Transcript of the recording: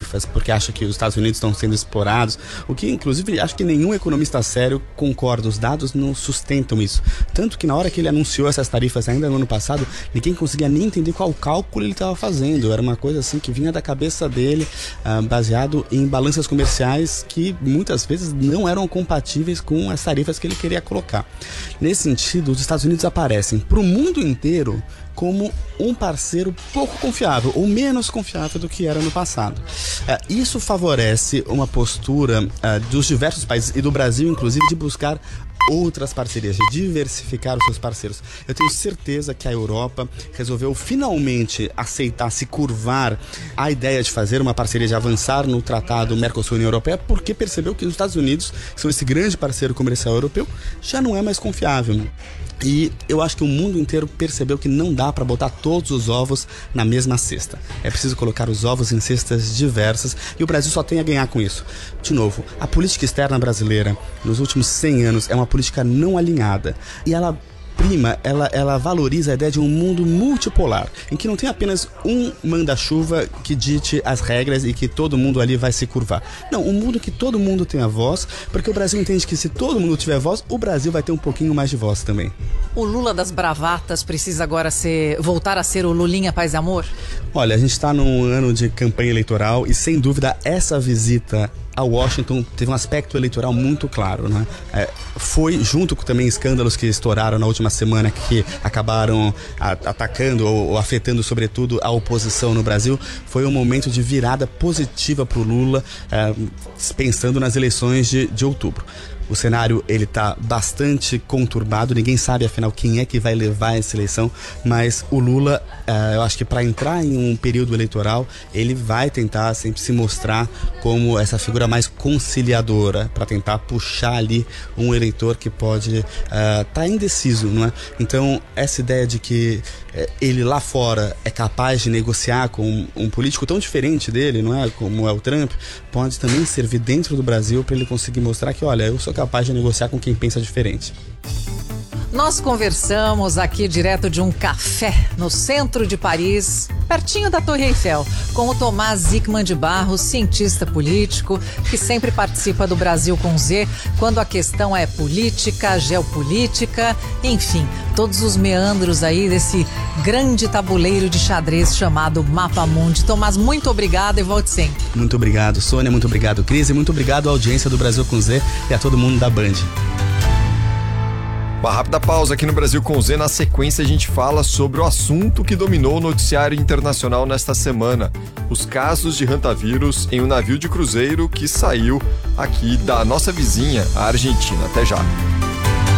tarifas, porque acha que os Estados Unidos estão sendo explorados, o que inclusive acho que nenhum economista sério concorda, os dados não sustentam isso. Tanto que na hora que ele anunciou essas tarifas ainda no ano passado, ninguém conseguia nem entender qual cálculo ele estava fazendo, era uma coisa assim que vinha da cabeça dele, baseado em balanças comerciais que muitas vezes não eram compatíveis com as tarifas que ele queria colocar. Nesse sentido, os Estados Unidos aparecem para o mundo inteiro como um parceiro pouco confiável, ou menos confiável do que era no passado. Isso favorece uma postura dos diversos países, e do Brasil inclusive, de buscar outras parcerias, de diversificar os seus parceiros. Eu tenho certeza que a Europa resolveu finalmente aceitar, se curvar à ideia de fazer uma parceria, de avançar no tratado Mercosul-União Europeia, porque percebeu que os Estados Unidos, que são esse grande parceiro comercial europeu, já não é mais confiável. E eu acho que o mundo inteiro percebeu que não dá para botar todos os ovos na mesma cesta. É preciso colocar os ovos em cestas diversas, e o Brasil só tem a ganhar com isso. De novo, a política externa brasileira nos últimos 100 anos é uma política não alinhada, e ela valoriza a ideia de um mundo multipolar, em que não tem apenas um manda-chuva que dite as regras e que todo mundo ali vai se curvar. Não, um mundo que todo mundo tenha voz, porque o Brasil entende que se todo mundo tiver voz, o Brasil vai ter um pouquinho mais de voz também. O Lula das bravatas precisa agora voltar a ser o Lulinha Paz e Amor? Olha, a gente está num ano de campanha eleitoral e, sem dúvida, essa visita a Washington teve um aspecto eleitoral muito claro, né? Foi, junto com também escândalos que estouraram na última semana, que acabaram atacando ou afetando sobretudo a oposição no Brasil, foi um momento de virada positiva para o Lula, pensando nas eleições de outubro. O cenário, ele tá bastante conturbado, ninguém sabe afinal quem é que vai levar essa eleição, mas o Lula, eu acho que para entrar em um período eleitoral, ele vai tentar sempre se mostrar como essa figura mais conciliadora, para tentar puxar ali um eleitor que pode tá indeciso, não é? Então, essa ideia de que ele lá fora é capaz de negociar com um político tão diferente dele, não é? Como é o Trump, pode também servir dentro do Brasil para ele conseguir mostrar que, olha, eu sou capaz de negociar com quem pensa diferente. Nós conversamos aqui direto de um café no centro de Paris, pertinho da Torre Eiffel, com o Tomás Zickman de Barros, cientista político, que sempre participa do Brasil com Z, quando a questão é política, geopolítica, enfim, todos os meandros aí desse grande tabuleiro de xadrez chamado Mapa Mundi. Tomás, muito obrigado e volte sempre. Muito obrigado, Sônia, muito obrigado, Cris, e muito obrigado à audiência do Brasil com Z e a todo mundo da Band. Uma rápida pausa aqui no Brasil com Z. Na sequência a gente fala sobre o assunto que dominou o noticiário internacional nesta semana: os casos de hantavírus em um navio de cruzeiro que saiu aqui da nossa vizinha, a Argentina. Até já.